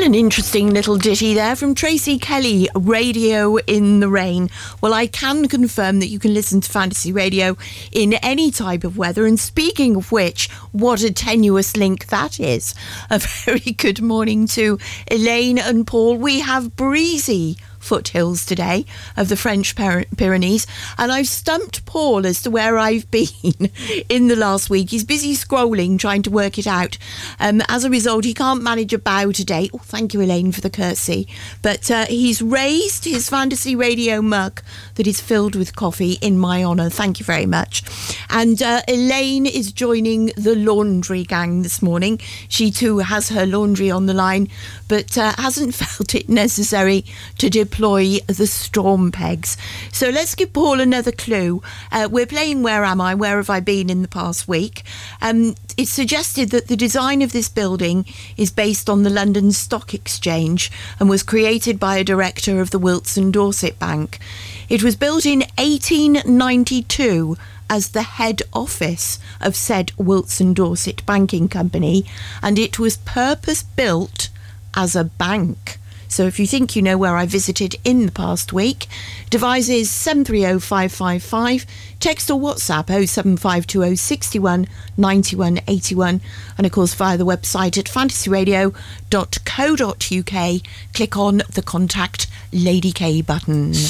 Well, an interesting little ditty there from Tracy Kelly, Radio in the Rain. Well, I can confirm that you can listen to Fantasy Radio in any type of weather. And speaking of which, what a tenuous link that is. A very good morning to Elaine and Paul. We have breezy foothills today of the French Pyrenees, and I've stumped Paul as to where I've been in the last week. He's busy scrolling, trying to work it out. As a result, he can't manage a bow today. Oh, thank you, Elaine, for the curtsy. But he's raised his Fantasy Radio mug that is filled with coffee in my honour. Thank you very much. And Elaine is joining the laundry gang this morning. She too has her laundry on the line, but hasn't felt it necessary to deploy the storm pegs. So let's give Paul another clue. We're playing Where Am I? Where have I been in the past week? It's suggested that the design of this building is based on the London Stock Exchange and was created by a director of the Wilts and Dorset Bank. It was built in 1892 as the head office of said Wilts and Dorset Banking Company, and it was purpose-built as a bank. So if you think you know where I visited in the past week, devices 730555, text or WhatsApp 07520 61 91 81, and of course via the website at fantasyradio.co.uk. Click on the Contact Lady K button.